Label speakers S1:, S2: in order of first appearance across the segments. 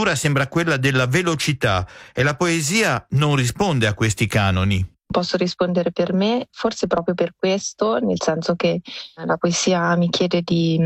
S1: scrittura sembra quella della velocità e la poesia non risponde a questi canoni.
S2: Posso rispondere per me, forse proprio per questo, nel senso che la poesia mi chiede di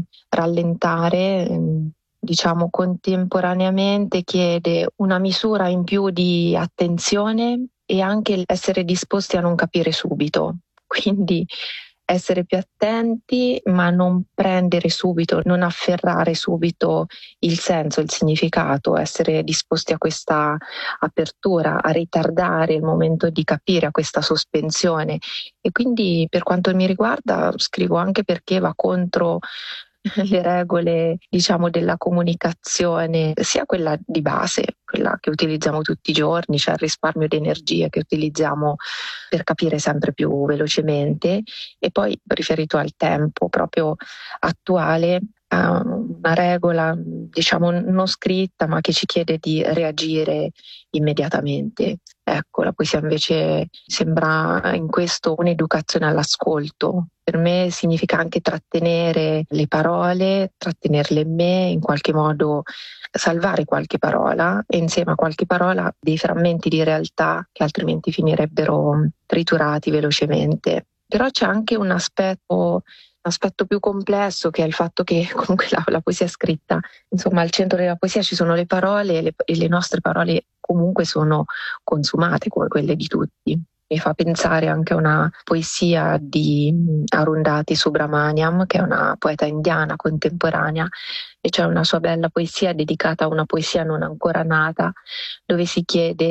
S2: rallentare, diciamo contemporaneamente chiede una misura in più di attenzione e anche essere disposti a non capire subito. Quindi essere più attenti, ma non prendere subito, non afferrare subito il senso, il significato, essere disposti a questa apertura, a ritardare il momento di capire, a questa sospensione. E quindi per quanto mi riguarda scrivo anche perché va contro le regole, diciamo, della comunicazione, sia quella di base, quella che utilizziamo tutti i giorni, cioè il risparmio di energia che utilizziamo per capire sempre più velocemente, e poi riferito al tempo proprio attuale, una regola, diciamo, non scritta, ma che ci chiede di reagire immediatamente. Ecco, la poesia invece sembra in questo un'educazione all'ascolto. Per me significa anche trattenere le parole, trattenerle in me, in qualche modo salvare qualche parola e insieme a qualche parola dei frammenti di realtà che altrimenti finirebbero triturati velocemente. Però c'è anche un aspetto più complesso, che è il fatto che comunque la poesia scritta, insomma al centro della poesia ci sono le parole e le nostre parole comunque sono consumate come quelle di tutti. Mi fa pensare anche a una poesia di Arundhati Subramaniam, che è una poeta indiana contemporanea, e c'è una sua bella poesia dedicata a una poesia non ancora nata, dove si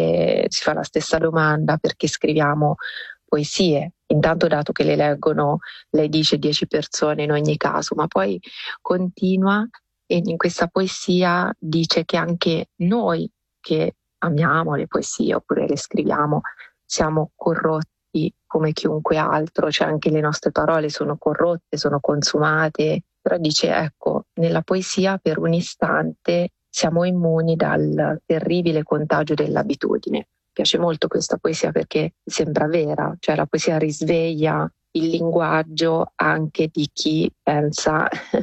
S2: fa la stessa domanda: perché scriviamo poesie? Intanto, dato che le leggono, lei dice 10 persone in ogni caso, ma poi continua e in questa poesia dice che anche noi che amiamo le poesie oppure le scriviamo siamo corrotti come chiunque altro, cioè anche le nostre parole sono corrotte, sono consumate, però dice ecco, nella poesia per un istante siamo immuni dal terribile contagio dell'abitudine. Mi piace molto questa poesia perché sembra vera, cioè la poesia risveglia il linguaggio anche di chi pensa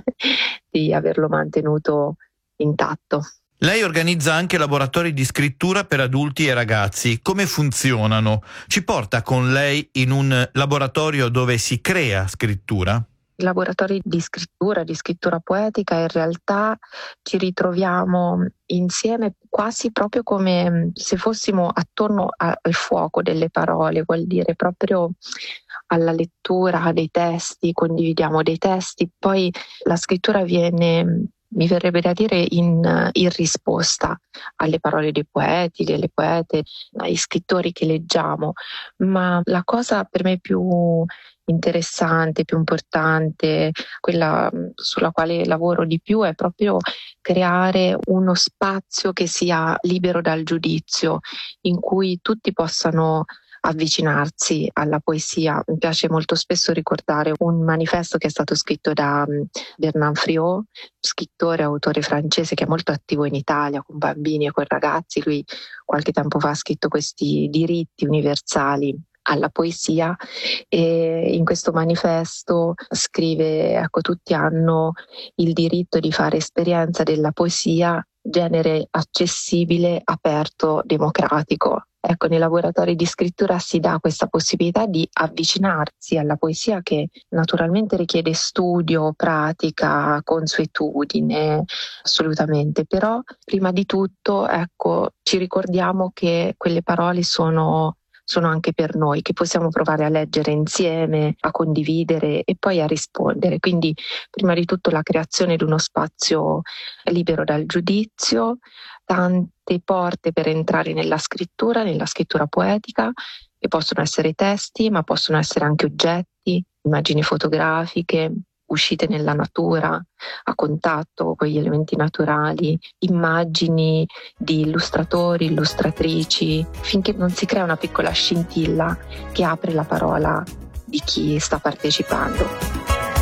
S2: di averlo mantenuto intatto.
S1: Lei organizza anche laboratori di scrittura per adulti e ragazzi. Come funzionano? Ci porta con lei in un laboratorio dove si crea scrittura?
S2: I laboratori di scrittura poetica, in realtà ci ritroviamo insieme quasi proprio come se fossimo attorno al fuoco delle parole, vuol dire proprio alla lettura dei testi, condividiamo dei testi, poi la scrittura viene, mi verrebbe da dire, in risposta alle parole dei poeti, delle poete, ai scrittori che leggiamo, ma la cosa per me più interessante, più importante, quella sulla quale lavoro di più, è proprio creare uno spazio che sia libero dal giudizio, in cui tutti possano avvicinarsi alla poesia. Mi piace molto spesso ricordare un manifesto che è stato scritto da Bernard Friot, scrittore e autore francese che è molto attivo in Italia con bambini e con ragazzi. Lui qualche tempo fa ha scritto questi diritti universali alla poesia e in questo manifesto scrive, ecco, tutti hanno il diritto di fare esperienza della poesia, genere accessibile, aperto, democratico. Ecco, nei laboratori di scrittura si dà questa possibilità di avvicinarsi alla poesia, che naturalmente richiede studio, pratica, consuetudine, assolutamente. Però prima di tutto, ecco, ci ricordiamo che quelle parole sono anche per noi, che possiamo provare a leggere insieme, a condividere e poi a rispondere. Quindi prima di tutto la creazione di uno spazio libero dal giudizio, tante porte per entrare nella scrittura poetica, che possono essere testi, ma possono essere anche oggetti, immagini fotografiche, uscite nella natura, a contatto con gli elementi naturali, immagini di illustratori, illustratrici, finché non si crea una piccola scintilla che apre la parola di chi sta partecipando.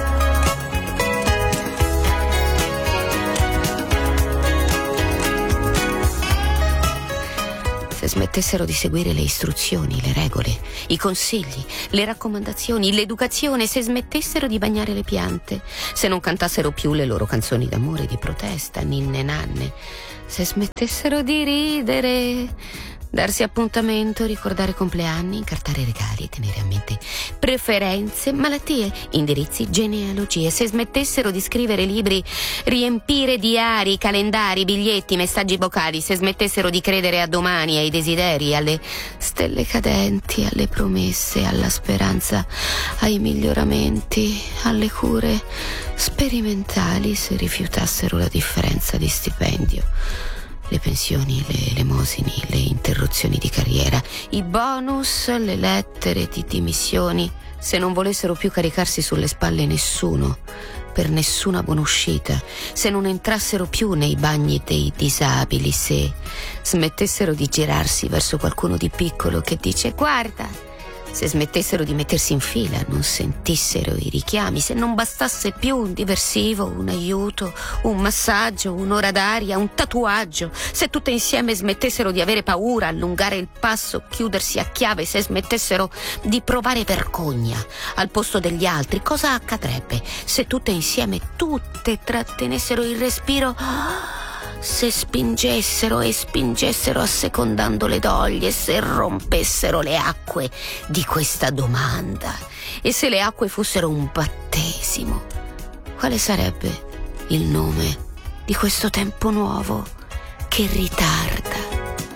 S3: Se smettessero di seguire le istruzioni, le regole, i consigli, le raccomandazioni, l'educazione, se smettessero di bagnare le piante, se non cantassero più le loro canzoni d'amore, di protesta, ninne nanne, Se smettessero di ridere, darsi appuntamento, ricordare compleanni, incartare regali, tenere a mente preferenze, malattie, indirizzi, genealogie. Se smettessero di scrivere libri, riempire diari, calendari, biglietti, messaggi vocali. Se smettessero di credere a domani, ai desideri, alle stelle cadenti, alle promesse, alla speranza, ai miglioramenti, alle cure sperimentali. Se rifiutassero la differenza di stipendio, le pensioni, le elemosini, le interruzioni di carriera, i bonus, le lettere di dimissioni. Se non volessero più caricarsi sulle spalle nessuno, per nessuna buonuscita, se non entrassero più nei bagni dei disabili, se smettessero di girarsi verso qualcuno di piccolo che dice guarda, se smettessero di mettersi in fila, non sentissero i richiami, se non bastasse più un diversivo, un aiuto, un massaggio, un'ora d'aria, un tatuaggio, se tutte insieme smettessero di avere paura, allungare il passo, chiudersi a chiave, se smettessero di provare vergogna al posto degli altri, cosa accadrebbe se tutte insieme, tutte trattenessero il respiro? Se spingessero e spingessero assecondando le doglie, se rompessero le acque di questa domanda, e se le acque fossero un battesimo, quale sarebbe il nome di questo tempo nuovo che ritarda?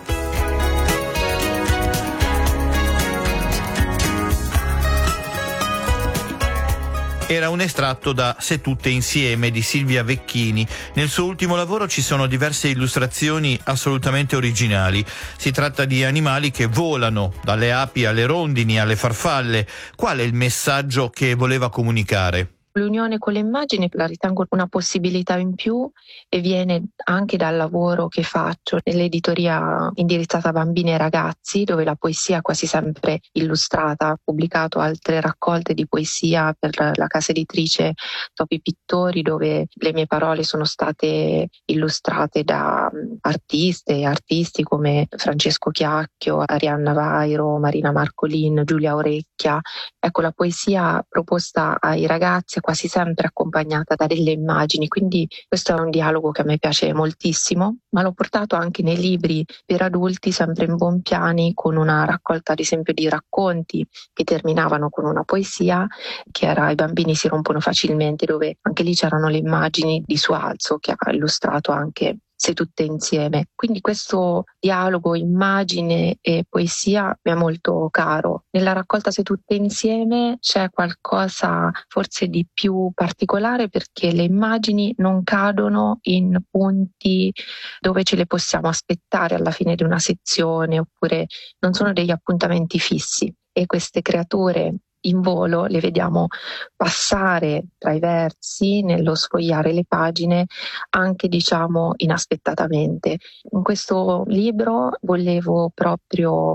S1: Era un estratto da Se tutte insieme di Silvia Vecchini. Nel suo ultimo lavoro ci sono diverse illustrazioni assolutamente originali. Si tratta di animali che volano, dalle api alle rondini, alle farfalle. Qual è il messaggio che voleva comunicare?
S2: L'unione con le immagini la ritengo una possibilità in più e viene anche dal lavoro che faccio nell'editoria indirizzata a bambini e ragazzi, dove la poesia è quasi sempre illustrata. Ho pubblicato altre raccolte di poesia per la casa editrice Topi Pittori, dove le mie parole sono state illustrate da artiste e artisti come Francesco Chiacchio, Arianna Vairo, Marina Marcolin, Giulia Orecchia. Ecco, la poesia proposta ai ragazzi è quasi sempre accompagnata da delle immagini, quindi questo è un dialogo che a me piace moltissimo, ma l'ho portato anche nei libri per adulti, sempre in Bonpiani, con una raccolta ad esempio di racconti che terminavano con una poesia che era I bambini si rompono facilmente, dove anche lì c'erano le immagini di Sualzo che ha illustrato anche Se tutte insieme. Quindi questo dialogo immagine e poesia mi è molto caro. Nella raccolta Se tutte insieme c'è qualcosa forse di più particolare, perché le immagini non cadono in punti dove ce le possiamo aspettare alla fine di una sezione, oppure non sono degli appuntamenti fissi, e queste creature in volo le vediamo passare tra i versi nello sfogliare le pagine, anche diciamo inaspettatamente. In questo libro volevo proprio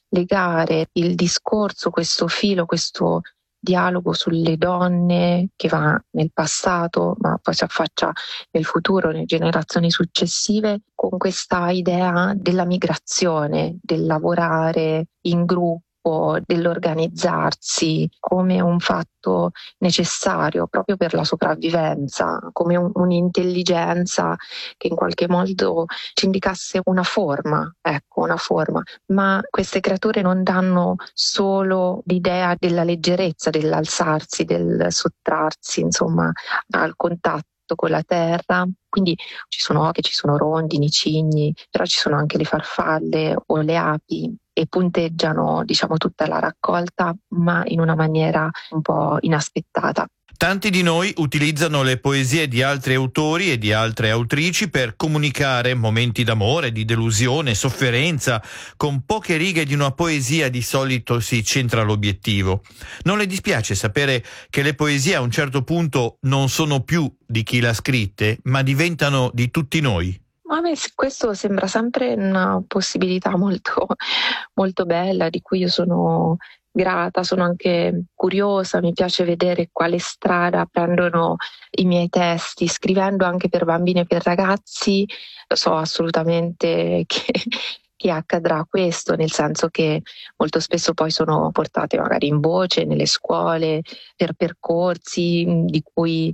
S2: legare il discorso, questo filo, questo dialogo sulle donne che va nel passato ma poi si affaccia nel futuro, nelle generazioni successive, con questa idea della migrazione, del lavorare in gruppo, dell'organizzarsi come un fatto necessario proprio per la sopravvivenza, come un'intelligenza che in qualche modo ci indicasse una forma, ecco, una forma. Ma queste creature non danno solo l'idea della leggerezza, dell'alzarsi, del sottrarsi, insomma, al contatto con la terra. Quindi ci sono oche, ci sono rondini, cigni, però ci sono anche le farfalle o le api, e punteggiano, diciamo, tutta la raccolta, ma in una maniera un po' inaspettata.
S1: Tanti di noi utilizzano le poesie di altri autori e di altre autrici per comunicare momenti d'amore, di delusione, sofferenza. Con poche righe di una poesia di solito si centra l'obiettivo. Non le dispiace sapere che le poesie a un certo punto non sono più di chi l'ha scritte, ma diventano di tutti noi?
S2: A me questo sembra sempre una possibilità molto, molto bella, di cui io sono grata, sono anche curiosa, mi piace vedere quale strada prendono i miei testi, scrivendo anche per bambini e per ragazzi. So assolutamente che accadrà questo, nel senso che molto spesso poi sono portate magari in voce nelle scuole per percorsi di cui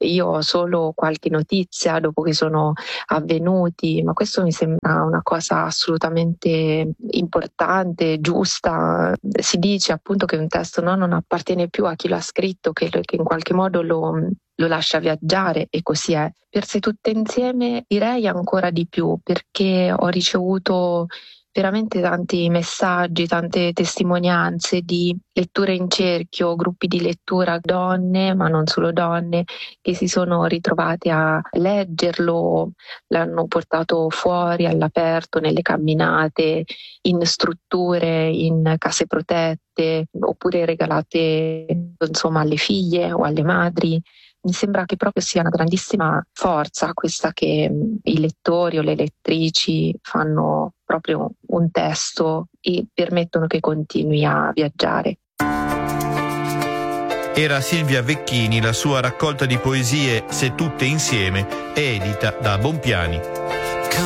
S2: io ho solo qualche notizia dopo che sono avvenuti, ma questo mi sembra una cosa assolutamente importante, giusta. Si dice appunto che un testo non appartiene più a chi l'ha scritto, che in qualche modo lo lascia viaggiare, e così è. Per Se tutte insieme direi ancora di più, perché ho ricevuto veramente tanti messaggi, tante testimonianze di letture in cerchio, gruppi di lettura, donne, ma non solo donne, che si sono ritrovate a leggerlo, l'hanno portato fuori all'aperto, nelle camminate, in strutture, in case protette, oppure regalate insomma alle figlie o alle madri. Mi sembra che proprio sia una grandissima forza questa che i lettori o le lettrici fanno proprio un testo e permettono che continui a viaggiare.
S1: Era Silvia Vecchini, la sua raccolta di poesie Se tutte insieme è edita da Bompiani.